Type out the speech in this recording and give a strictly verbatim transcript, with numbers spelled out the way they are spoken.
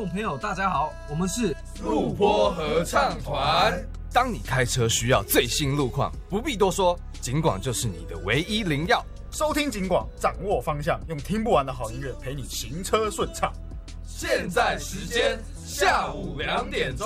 众朋友，大家好，我们是路坡合唱团。当你开车需要最新路况，不必多说，警广就是你的唯一灵药。 收听警广，掌握方向，用听不完的好音乐陪你行车顺畅。 现在时间下午两点钟。